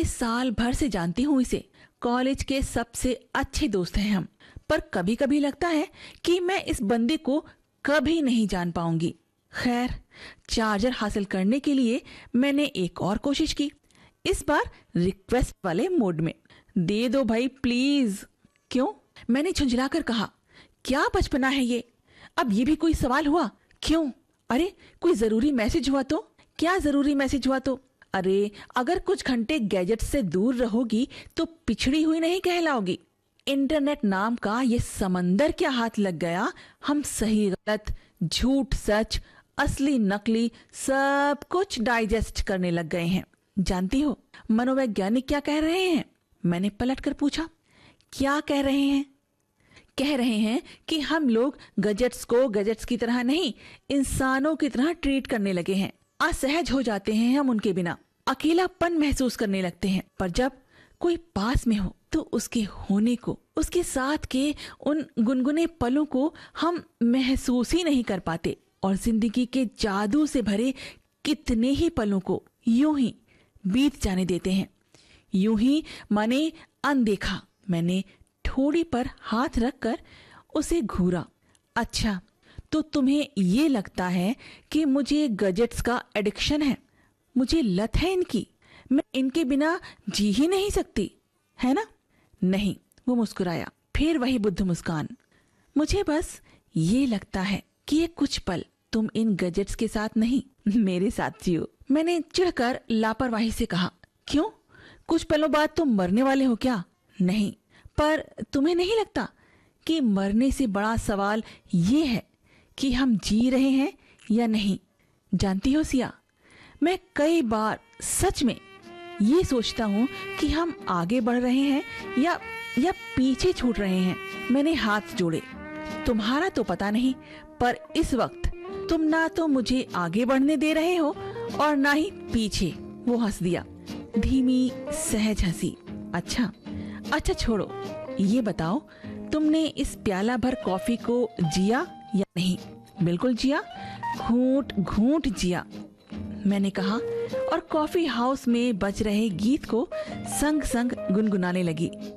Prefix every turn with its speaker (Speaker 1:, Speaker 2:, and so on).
Speaker 1: साल भर से जानती हूँ इसे, कॉलेज के सबसे अच्छे दोस्त हैं हम। पर कभी कभी लगता है कि मैं इस बंदे को कभी नहीं जान पाऊंगी। खैर, चार्जर हासिल करने के लिए मैंने एक और कोशिश की, इस बार रिक्वेस्ट वाले मोड में। दे दो भाई प्लीज। क्यों? मैंने झुंझलाकर कहा। क्या बचपना है ये, अब ये भी कोई सवाल हुआ? क्यों? अरे कोई जरूरी मैसेज हुआ तो? क्या जरूरी मैसेज हुआ तो? अरे अगर कुछ घंटे गैजेट से दूर रहोगी तो पिछड़ी हुई नहीं कहलाओगी। इंटरनेट नाम का ये समंदर क्या हाथ लग गया, हम सही गलत, झूठ सच, असली नकली सब कुछ डाइजेस्ट करने लग गए हैं। जानती हो मनोवैज्ञानिक क्या कह रहे हैं? मैंने पलट कर पूछा। क्या कह रहे हैं? कह रहे हैं कि हम लोग गैजेट्स को गैजेट्स की तरह नहीं, इंसानों की तरह ट्रीट करने लगे हैं। असहज हो जाते हैं हम उनके बिना, अकेलापन महसूस करने लगते हैं। पर जब कोई पास में हो तो उसके होने को, उसके साथ के उन गुनगुने पलों को हम महसूस ही नहीं कर पाते और जिंदगी के जादू से भरे कितने ही पलों को यूं ही बीत जाने देते हैं। यूं ही माने अनदेखा। मैंने ठोड़ी पर हाथ रखकर उसे घूरा। अच्छा, तो तुम्हें ये लगता है कि मुझे गैजेट्स का एडिक्शन है, मुझे लत है इनकी, मैं इनके बिना जी ही नहीं सकती, है ना? नहीं, वो मुस्कुराया, फिर वही बुद्ध मुस्कान। मुझे बस ये लगता है कि ये कुछ पल तुम इन गैजेट्स के साथ नहीं, मेरे साथ जियो। मैंने चिढ़कर लापरवाही से कहा। क्यों? कुछ पलों बाद तुम मरने वाले हो क्या? नहीं, पर तुम्हें नहीं लगता कि मरने से बड़ा सवाल ये है कि हम जी रहे हैं या नहीं? जानती हो सिया, मैं कई बार सच में ये सोचता हूँ कि हम आगे बढ़ रहे हैं या पीछे छूट रहे हैं। मैंने हाथ जोड़े। तुम्हारा तो पता नहीं, पर इस वक्त तुम ना तो मुझे आगे बढ़ने दे रहे हो और ना ही पीछे। वो हंस दिया, धीमी सहज हंसी। अच्छा छोड़ो, ये बताओ तुमने इस प्याला भर कॉफी को जिया या नहीं? बिल्कुल जिया, घूंट घूंट जिया, मैंने कहा और कॉफी हाउस में बज रहे गीत को संग संग गुनगुनाने लगी।